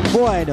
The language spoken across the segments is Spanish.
Bueno,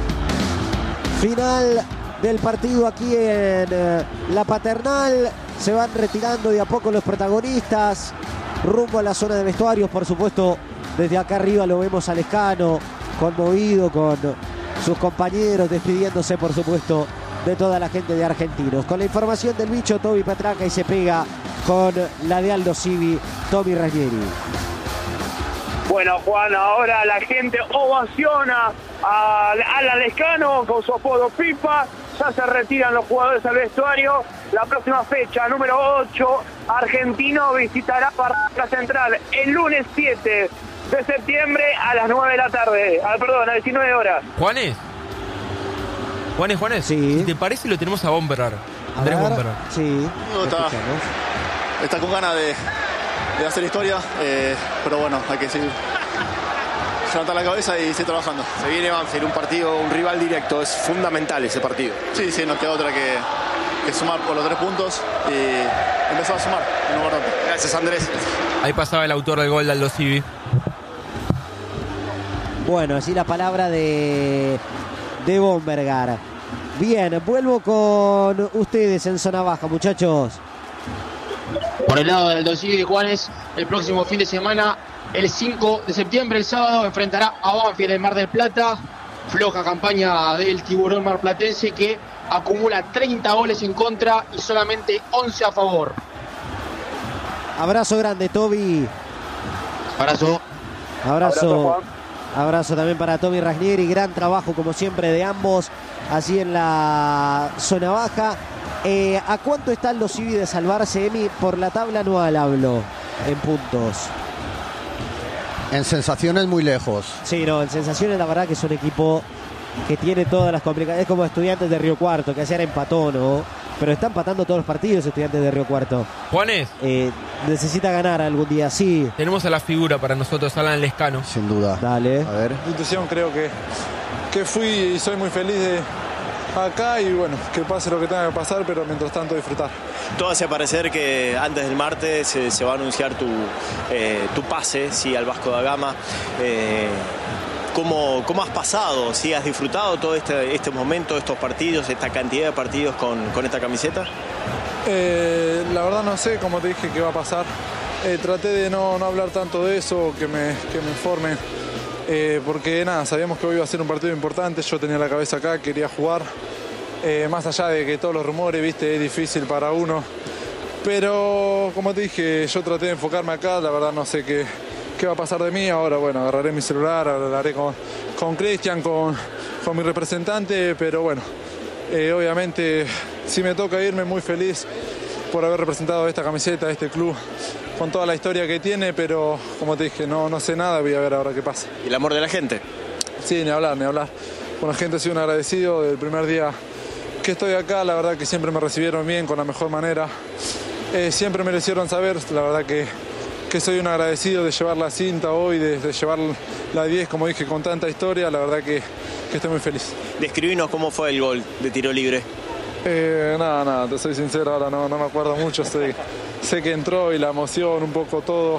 final del partido aquí en La Paternal. Se van retirando de a poco los protagonistas rumbo a la zona de vestuarios. Por supuesto, desde acá arriba lo vemos a Lescano conmovido con sus compañeros, despidiéndose por supuesto de toda la gente de Argentinos. Con la información del bicho, Toby Petraca, y se pega con la de Aldo Civi, Tommy Ranieri. Bueno, Juan, ahora la gente ovaciona a Lescano con su apodo Pipa. Ya se retiran los jugadores al vestuario. La próxima fecha, número 8, Argentino visitará Barraca Central el lunes 7 de septiembre a las 9 de la tarde. Perdón, a 19 horas. ¿Juanes? Sí. Si te parece, lo tenemos a Bomberar. Andrés Bomberar. Sí. Está con ganas de hacer historia, pero bueno, hay que seguir. Levantar la cabeza y seguir trabajando. Se viene Banfield, un partido, un rival directo, es fundamental ese partido. Sí, nos queda otra que sumar por los 3 puntos y empezar a sumar. Gracias, Andrés. Ahí pasaba el autor del gol de Aldo Civi. Bueno, así la palabra de Bombergar. Bien, vuelvo con ustedes en zona baja, muchachos. Por el lado del Aldo Civi de Juanes, el próximo fin de semana, el 5 de septiembre, el sábado, enfrentará a Banfield en Mar del Plata. Floja campaña del tiburón marplatense que acumula 30 goles en contra y solamente 11 a favor. Abrazo grande, Toby. Abrazo también para Tommy Ranieri. Gran trabajo como siempre de ambos así en la zona baja. ¿A cuánto están los Civi de salvarse, Emi? Por la tabla anual hablo, en puntos. En sensaciones muy lejos. Sí, no, en sensaciones la verdad que es un equipo que tiene todas las complicaciones. Es como Estudiantes de Río Cuarto, que ayer empató, ¿no? Pero está empatando todos los partidos Estudiantes de Río Cuarto. Juanes. Necesita ganar algún día, sí. Tenemos a la figura para nosotros, Alan Lescano. Sin duda. Dale. A ver. Institución, creo que fui y soy muy feliz de acá y bueno, que pase lo que tenga que pasar, pero mientras tanto disfrutar. Todo hace parecer que antes del martes se va a anunciar tu pase, sí, al Vasco da Gama. ¿Cómo has pasado? ¿Sí has disfrutado todo este momento, estos partidos, esta cantidad de partidos con esta camiseta? La verdad no sé, como te dije, qué va a pasar. Traté de no hablar tanto de eso, que me informen. Porque nada, sabíamos que hoy iba a ser un partido importante. Yo tenía la cabeza acá, quería jugar. Más allá de que todos los rumores, viste, es difícil para uno. Pero como te dije, yo traté de enfocarme acá. La verdad no sé qué va a pasar de mí. Ahora, bueno, agarraré mi celular, hablaré con Cristian, con mi representante. Pero bueno, obviamente, si me toca irme, muy feliz por haber representado esta camiseta, este club, con toda la historia que tiene, pero como te dije, no sé nada, voy a ver ahora qué pasa. ¿Y el amor de la gente? Sí, ni hablar. Con la gente he sido un agradecido del primer día que estoy acá, la verdad que siempre me recibieron bien, con la mejor manera. Siempre me lo hicieron saber, la verdad que soy un agradecido de llevar la cinta hoy, de llevar la 10, como dije, con tanta historia, la verdad que estoy muy feliz. Describinos cómo fue el gol de tiro libre. Nada, te soy sincero, ahora no me acuerdo mucho, sé que entró y la emoción, un poco todo.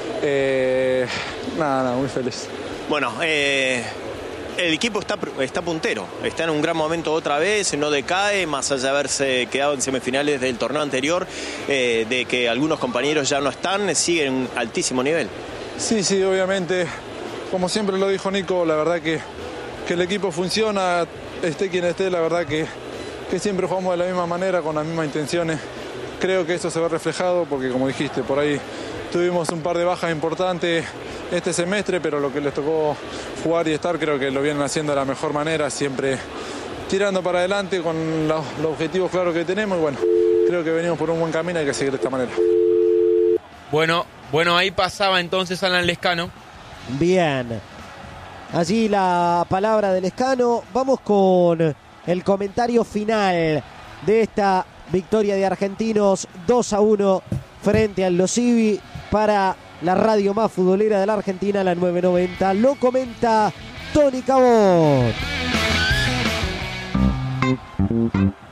Nada, muy feliz. Bueno, el equipo está puntero, está en un gran momento otra vez, no decae, más allá de haberse quedado en semifinales del torneo anterior, de que algunos compañeros ya no están, sigue en altísimo nivel. Sí, obviamente, como siempre lo dijo Nico, la verdad que el equipo funciona, esté quien esté, la verdad que siempre jugamos de la misma manera, con las mismas intenciones. Creo que eso se ve reflejado porque, como dijiste, por ahí tuvimos un par de bajas importantes este semestre, pero lo que les tocó jugar y estar creo que lo vienen haciendo de la mejor manera, siempre tirando para adelante con los objetivos claros que tenemos y bueno, creo que venimos por un buen camino y hay que seguir de esta manera. Bueno, ahí pasaba entonces Alan Lescano. Bien. Allí la palabra de Lescano. Vamos con el comentario final de esta victoria de Argentinos 2-1 frente al Aldo Civi para la radio más futbolera de la Argentina, la 990. Lo comenta Tony Cabot.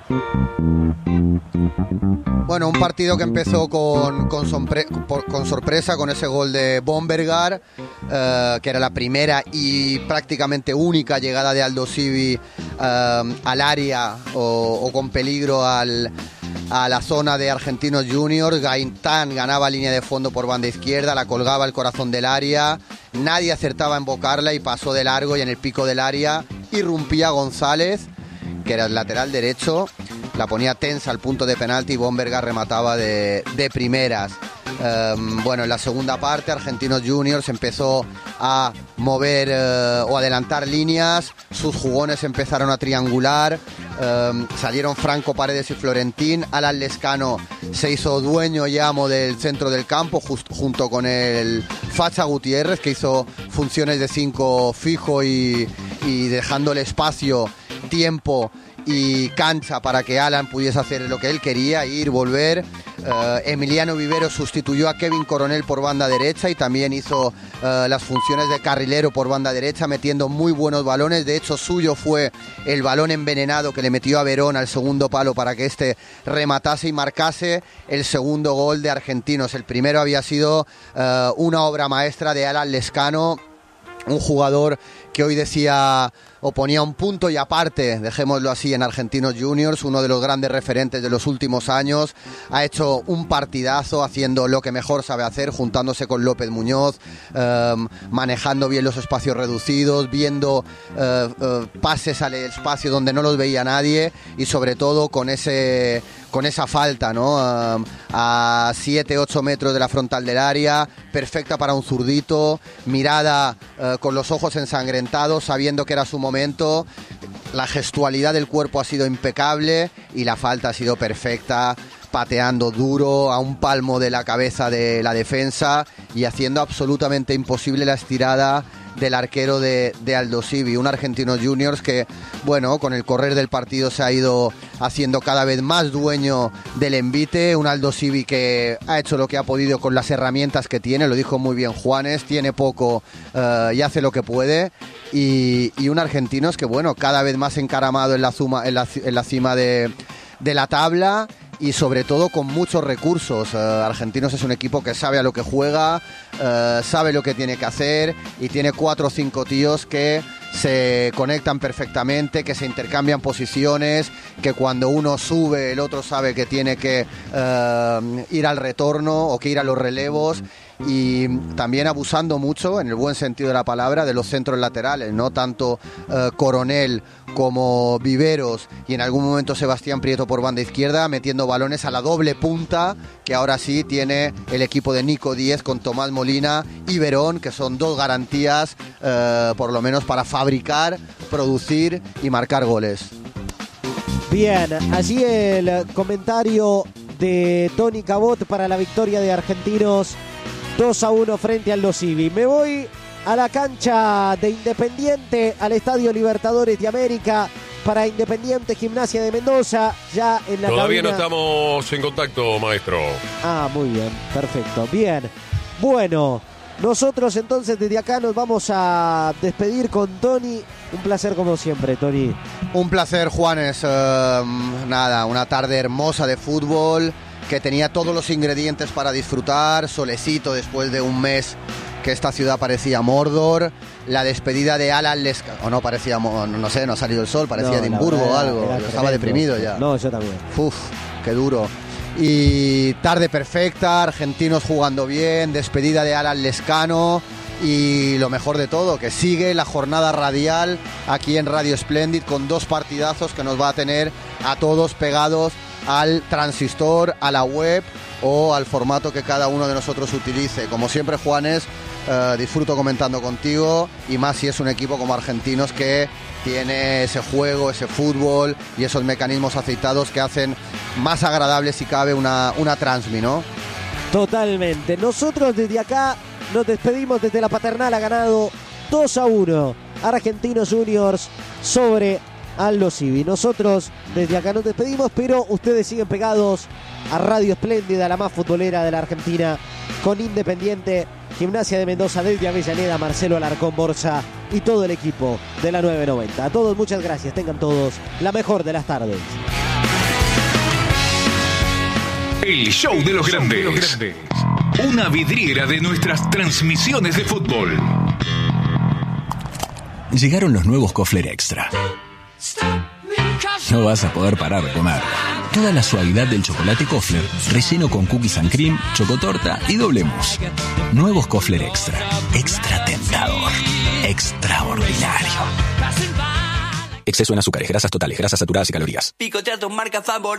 Bueno, un partido que empezó con sorpresa, con ese gol de Bombergar, que era la primera y prácticamente única llegada de Aldosivi al área o con peligro a la zona de Argentinos Juniors. Gaitán ganaba línea de fondo por banda izquierda, la colgaba al corazón del área, nadie acertaba a embocarla y pasó de largo, y en el pico del área irrumpía González, que era el lateral derecho, la ponía tensa al punto de penalti y Bombergar remataba de primeras. Bueno, en la segunda parte Argentinos Juniors empezó a mover o adelantar líneas, sus jugones empezaron a triangular, salieron Franco Paredes y Florentín, Alan Lescano se hizo dueño y amo del centro del campo junto con el Facha Gutiérrez, que hizo funciones de 5 fijo y dejándole espacio, tiempo y cancha para que Alan pudiese hacer lo que él quería, ir, volver. Emiliano Vivero sustituyó a Kevin Coronel por banda derecha y también hizo las funciones de carrilero por banda derecha, metiendo muy buenos balones. De hecho, suyo fue el balón envenenado que le metió a Verón al segundo palo para que este rematase y marcase el segundo gol de Argentinos. El primero había sido una obra maestra de Alan Lescano, un jugador que hoy decía o ponía un punto y aparte, dejémoslo así, en Argentinos Juniors, uno de los grandes referentes de los últimos años. Ha hecho un partidazo haciendo lo que mejor sabe hacer, juntándose con López Muñoz, manejando bien los espacios reducidos, viendo pases al espacio donde no los veía nadie, y sobre todo con esa falta, ¿no? A 7-8 metros de la frontal del área, perfecta para un zurdito, mirada con los ojos ensangrentados, sabiendo que era su momento. La gestualidad del cuerpo ha sido impecable y la falta ha sido perfecta, pateando duro a un palmo de la cabeza de la defensa y haciendo absolutamente imposible la estirada del arquero de Aldosivi. Un Argentinos Juniors que, bueno, con el correr del partido se ha ido haciendo cada vez más dueño del envite. Un Aldosivi que ha hecho lo que ha podido con las herramientas que tiene, lo dijo muy bien Juanes, tiene poco y hace lo que puede. Y un Argentinos que, bueno, cada vez más encaramado en la cima de la tabla, y sobre todo con muchos recursos. Argentinos es un equipo que sabe a lo que juega, sabe lo que tiene que hacer, y tiene 4 o 5 tíos que se conectan perfectamente, que se intercambian posiciones, que cuando uno sube el otro sabe que tiene que ir al retorno o que ir a los relevos. Y también abusando mucho, en el buen sentido de la palabra, de los centros laterales, no tanto Coronel como Viveros y en algún momento Sebastián Prieto por banda izquierda, metiendo balones a la doble punta que ahora sí tiene el equipo de Nico Díez con Tomás Molina y Verón, que son 2 garantías por lo menos para fabricar, producir y marcar goles. Bien, allí el comentario de Tony Cabot para la victoria de Argentinos 2-1 frente al Aldosivi. Me voy a la cancha de Independiente, al Estadio Libertadores de América, para Independiente Gimnasia de Mendoza, ya en la Todavía cabina. no estamos en contacto, maestro. Ah, muy bien, perfecto, bien. Bueno, nosotros entonces desde acá nos vamos a despedir con Tony. Un placer como siempre, Tony. Un placer, Juanes. Nada, una tarde hermosa de fútbol, que tenía todos los ingredientes para disfrutar, solecito después de un mes que esta ciudad parecía Mordor, la despedida de Alan Lescano, o no parecía, no sé, no ha salido el sol, parecía Edimburgo o algo, yo estaba deprimido ya. No, yo también. Uf, qué duro. Y tarde perfecta, argentinos jugando bien, despedida de Alan Lescano, y lo mejor de todo, que sigue la jornada radial aquí en Radio Splendid con 2 partidazos que nos va a tener a todos pegados al transistor, a la web o al formato que cada uno de nosotros utilice. Como siempre, Juanes, disfruto comentando contigo, y más si es un equipo como Argentinos que tiene ese juego, ese fútbol y esos mecanismos aceitados que hacen más agradable, si cabe, una transmi, ¿no? Totalmente. Nosotros desde acá nos despedimos desde la Paternal. Ha ganado 2-1 Argentinos Juniors sobre Aldosivi. Nosotros desde acá nos despedimos, pero ustedes siguen pegados a Radio Espléndida, la más futbolera de la Argentina, con Independiente Gimnasia de Mendoza desde Avellaneda, Marcelo Alarcón Borsa y todo el equipo de la 990. A todos muchas gracias, tengan todos la mejor de las tardes. El show de los grandes. Una vidriera de nuestras transmisiones de fútbol. Llegaron los nuevos Kofler Extra. No vas a poder parar de comer. Toda la suavidad del chocolate Kofler, relleno con cookies and cream, chocotorta y doble mousse. Nuevos Kofler Extra. Extra tentador. Extraordinario. Exceso en azúcares, grasas totales, grasas saturadas y calorías. Picotea tu marca favorita.